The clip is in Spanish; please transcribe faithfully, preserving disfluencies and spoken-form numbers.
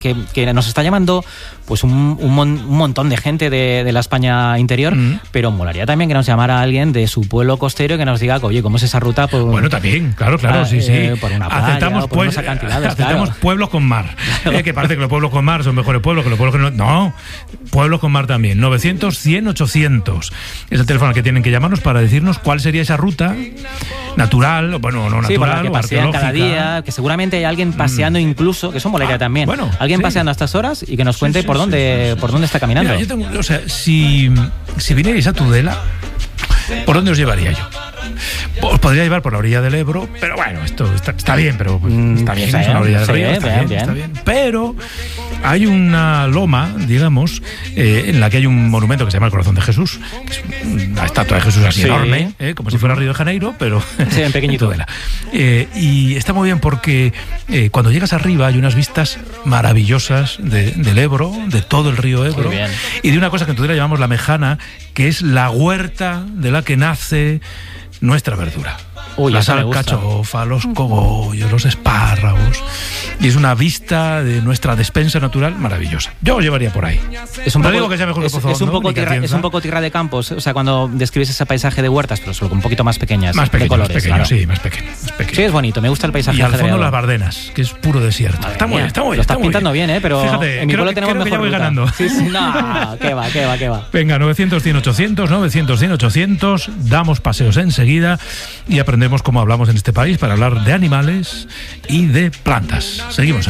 que, que nos está llamando pues un, un, mon, un montón de gente de, de la España interior, mm. pero molaría también que nos llamara alguien de su pueblo costero y que nos diga, oye, ¿cómo es esa ruta? Por, bueno, también, claro, claro, ah, sí, sí. Eh, por una playa, aceptamos, o por pues, unos acantilados, aceptamos claro. pueblos con mar. Claro. Eh, que parece que los pueblos con mar son mejores pueblos que los pueblos que no. No, pueblos con mar también. novecientos, cien, ochocientos Es el teléfono al que tienen que llamarnos para decirnos cuál sería esa ruta natural, bueno, no sí, natural, por la que o pasean arqueológica. cada día, que seguramente hay alguien paseando mm. incluso, que eso molaría ah, también. Bueno, alguien sí. paseando a estas horas y que nos cuente sí, sí, por dónde sí, sí, por dónde está caminando. Mira, yo tengo, o sea, si, si vinierais a Tudela, ¿por dónde os llevaría yo? Os podría llevar por la orilla del Ebro, pero bueno, esto está, está bien, pero pues, está bien, es una orilla del sí, río, está, bien, bien, está bien. Pero hay una loma, digamos, eh, en la que hay un monumento que se llama el Corazón de Jesús, que es una estatua de Jesús así sí. enorme, eh, como si fuera Río de Janeiro, pero sí, en pequeñito. En eh, y está muy bien porque eh, cuando llegas arriba hay unas vistas maravillosas de, del Ebro, de todo el río Ebro, y de una cosa que en Tudela llamamos la Mejana, que es la huerta de la que nace nuestra verdura. Uy, la alcachofa, los cogollos, los espárragos. Y es una vista de nuestra despensa natural maravillosa. Yo os llevaría por ahí. Es un no poco, digo que sea mejor es, que Pozo es, un Hondo, poco tierra, es un poco tierra de campos. O sea, cuando describes ese paisaje de huertas, pero solo un poquito más pequeñas. Más pequeño, de colores, más pequeño, claro. sí, más pequeño, más pequeño. Sí, es bonito. Me gusta el paisaje. Y al fondo alrededor. las Bardenas, que es puro desierto. Madre está muy bien, está muy bien. Lo estás está pintando bien. bien, ¿eh? Pero fíjate, en mi creo, pueblo tenemos creo mejor que ya voy ruta. ganando. Sí, sí, no, qué va, qué va, qué va. Venga, novecientos, cien, ochocientos, novecientos, cien, ochocientos Damos paseos enseguida y aprendemos cómo hablamos en este país para hablar de animales y de plantas. Seguimos.